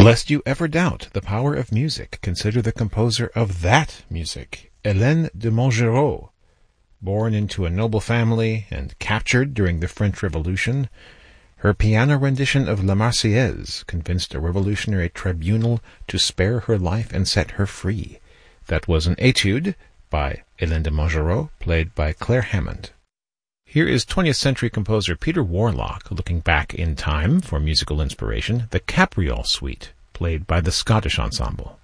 Lest you ever doubt the power of music, consider the composer of that music, Hélène de Montgeroux. Born into a noble family and captured during the French Revolution, her piano rendition of La Marseillaise convinced a revolutionary tribunal to spare her life and set her free. That was an etude by Hélène de Montgeroux, played by Claire Hammond. Here is 20th century composer Peter Warlock looking back in time for musical inspiration, the Capriole Suite, played by the Scottish Ensemble.